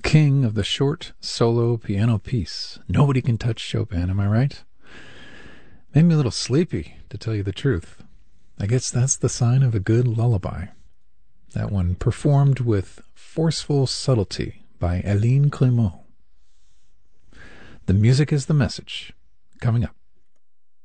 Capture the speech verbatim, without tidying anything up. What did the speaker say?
king of the short solo piano piece. Nobody can touch Chopin, am I right? Made me a little sleepy, to tell you the truth. I guess that's the sign of a good lullaby. That one performed with forceful subtlety by Hélène Grimaud. The music is the message. Coming up.